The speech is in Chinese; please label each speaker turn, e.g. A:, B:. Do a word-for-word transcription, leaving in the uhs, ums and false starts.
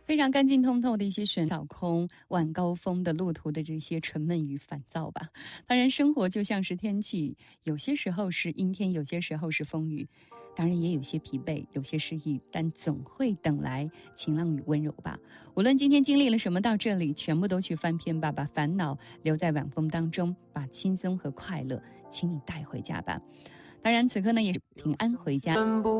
A: 非常干净通透的一些悬倒空晚高峰的路途的这些沉闷与烦躁吧。当然生活就像是天气，有些时候是阴天，有些时候是风雨，当然也有些疲惫，有些失意，但总会等来晴朗与温柔吧。无论今天经历了什么，到这里全部都去翻篇吧，把烦恼留在晚风当中，把轻松和快乐请你带回家吧。当然此刻呢也是平安回家。